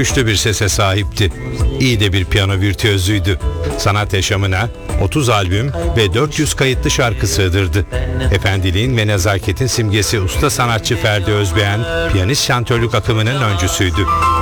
Güçlü bir sese sahipti. İyi de bir piyano virtüözüydü. Sanat yaşamına 30 albüm ve 400 kayıtlı şarkı sığdırdı. Efendiliğin ve nezaketin simgesi usta sanatçı Ferdi Özbeğen, piyanist şantörlük akımının öncüsüydü.